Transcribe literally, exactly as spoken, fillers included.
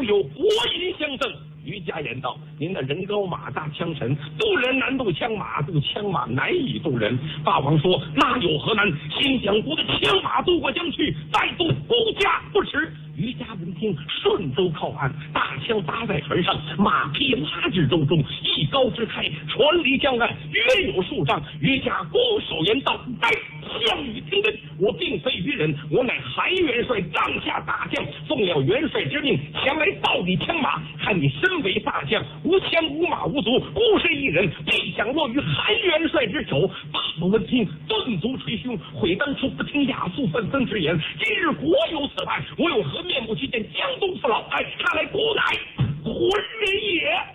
有国音相赠。于家言道：“您的人高马大枪沉，渡人难渡枪马，渡枪马难以渡人。”霸王说：“那有何难？先将国的枪马渡过江去，再渡孤家不迟。”于家闻听，顺舟靠岸，大枪搭在船上，马匹拉至舟中，一篙支开，船离江岸约有数丈。于家拱手言道：“哎，项羽听真，我并非愚人，我乃韩元帅帐下大将，奉了元帅之命前来盗你枪马。看你身为大将，无枪无马无足，孤身一人，必想落于韩元帅之手。”霸王闻听，顿足捶胸，悔当初不听亚父愤愤之言，今日国有此败，我有何面目去见江东父老？哎，看来古乃浑人也。